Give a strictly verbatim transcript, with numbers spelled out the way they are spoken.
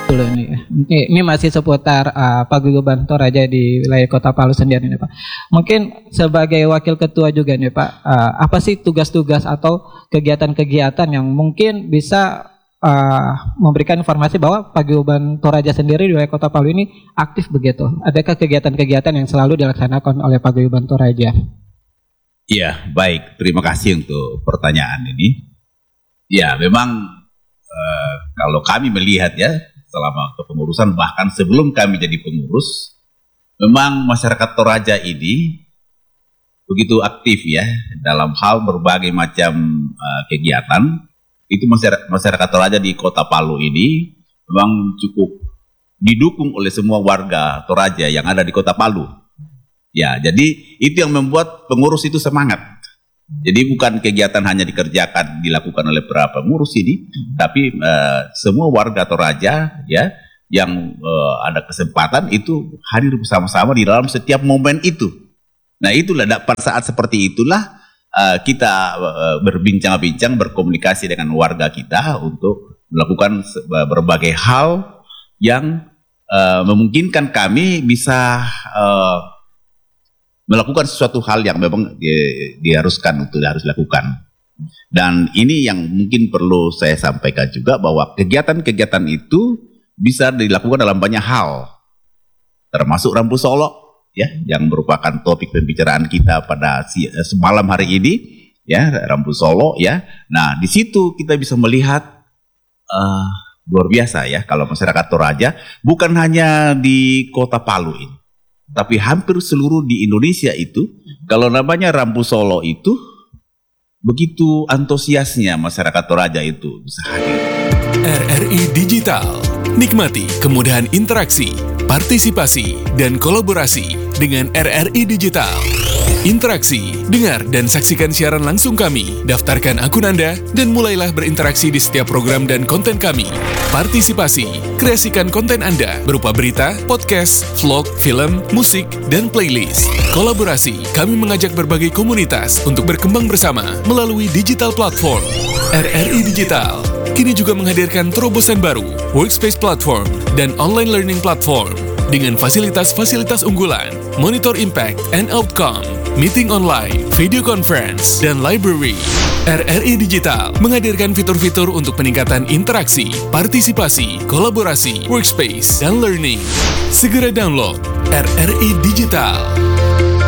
Dulu nih, ini, ini masih seputar uh, Paguyuban Toraja di wilayah Kota Palu sendiri nih Pak. Mungkin sebagai wakil ketua juga nih Pak, uh, apa sih tugas-tugas atau kegiatan-kegiatan yang mungkin bisa uh, memberikan informasi bahwa Paguyuban Toraja sendiri di wilayah Kota Palu ini aktif begitu? Adakah kegiatan-kegiatan yang selalu dilaksanakan oleh Paguyuban Toraja? Iya, baik. Terima kasih untuk pertanyaan ini. Ya, memang uh, kalau kami melihat ya, selama kepengurusan bahkan sebelum kami jadi pengurus, memang masyarakat Toraja ini begitu aktif ya dalam hal berbagai macam uh, kegiatan. Itu masyarakat, masyarakat Toraja di Kota Palu ini memang cukup didukung oleh semua warga Toraja yang ada di Kota Palu. Ya, jadi itu yang membuat pengurus itu semangat. Jadi bukan kegiatan hanya dikerjakan dilakukan oleh para pengurus ini, tapi uh, semua warga Toraja ya yang uh, ada kesempatan itu hadir bersama-sama di dalam setiap momen itu. Nah, itulah pada saat seperti itulah uh, kita uh, berbincang-bincang, berkomunikasi dengan warga kita untuk melakukan berbagai hal yang uh, memungkinkan kami bisa uh, melakukan sesuatu hal yang memang di, diharuskan untuk harus dilakukan. Dan ini yang mungkin perlu saya sampaikan juga bahwa kegiatan-kegiatan itu bisa dilakukan dalam banyak hal, termasuk Rambu Solo ya, yang merupakan topik pembicaraan kita pada si, semalam hari ini ya, Rambu Solo ya. Nah, di situ kita bisa melihat uh, luar biasa ya kalau masyarakat Toraja bukan hanya di Kota Palu ini, tapi hampir seluruh di Indonesia itu, kalau namanya Rambu Solo itu, begitu antusiasnya masyarakat Toraja itu bisa hadir. R R I Digital, nikmati kemudahan interaksi, partisipasi, dan kolaborasi dengan R R I Digital. Interaksi, dengar dan saksikan siaran langsung kami, daftarkan akun Anda, dan mulailah berinteraksi di setiap program dan konten kami. Partisipasi, kreasikan konten Anda berupa berita, podcast, vlog, film, musik, dan playlist. Kolaborasi, kami mengajak berbagai komunitas untuk berkembang bersama melalui digital platform. R R I Digital kini juga menghadirkan terobosan baru, workspace platform, dan online learning platform dengan fasilitas-fasilitas unggulan, monitor impact and outcome, meeting online, video conference, dan library. R R I Digital menghadirkan fitur-fitur untuk peningkatan interaksi, partisipasi, kolaborasi, workspace, dan learning. Segera download R R I Digital.